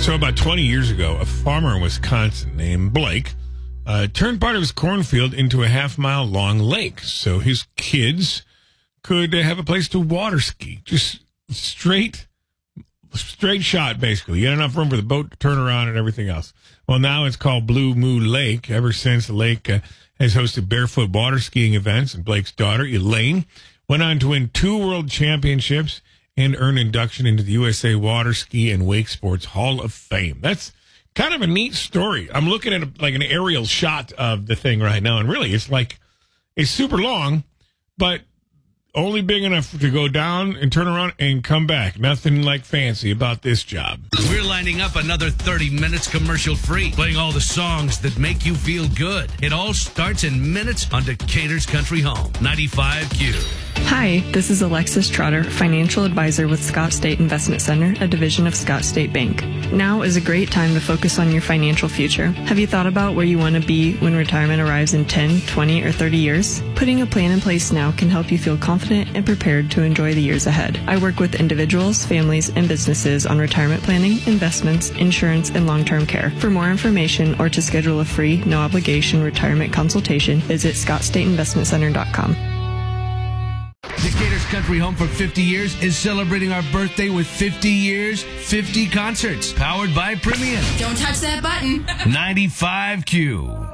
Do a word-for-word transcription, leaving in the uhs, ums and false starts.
So about twenty years ago, a farmer in Wisconsin named Blake uh, turned part of his cornfield into a half-mile long lake so his kids could uh, have a place to water ski. Just straight, straight shot, basically. You had enough room for the boat to turn around and everything else. Well, now it's called Blue Moo Lake. Ever since the lake uh, has hosted barefoot water skiing events, and Blake's daughter, Elaine, went on to win two world championships and earn induction into the U S A Water Ski and Wake Sports Hall of Fame. That's kind of a neat story. I'm looking at a, like an aerial shot of the thing right now, and really, it's like it's super long, but only big enough to go down and turn around and come back. Nothing like fancy about this job. We're lining up another thirty minutes commercial free, playing all the songs that make you feel good. It all starts in minutes on Decatur's Country Home, ninety-five Q. Hi, this is Alexis Trotter, financial advisor with Scott State Investment Center, a division of Scott State Bank. Now is a great time to focus on your financial future. Have you thought about where you want to be when retirement arrives in ten, twenty, or thirty years? Putting a plan in place now can help you feel confident and prepared to enjoy the years ahead. I work with individuals, families, and businesses on retirement planning, investments, insurance, and long-term care. For more information or to schedule a free, no-obligation retirement consultation, visit scott state investment center dot com. Decatur's Country Home for fifty years is celebrating our birthday with fifty years, fifty concerts, powered by Premium. Don't touch that button. ninety-five Q.